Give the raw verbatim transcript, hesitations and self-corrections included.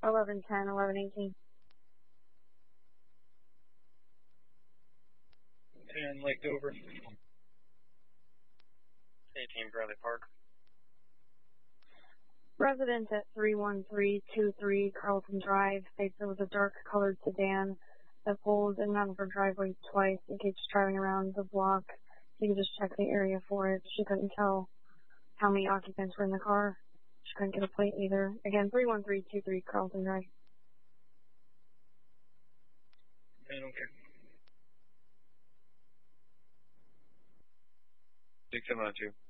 eleven ten, eleven eighteen. ten, Lake Dover. eighteen, Bradley Park. Resident at three one three two three Carlton Drive states there was a dark colored sedan that pulled in and out of her driveway twice in case she's driving around the block. You can just check the area for it. She couldn't tell how many occupants were in the car. She couldn't get a plate either. Again, three one three two three Carlton Drive. ten, okay. six seven two.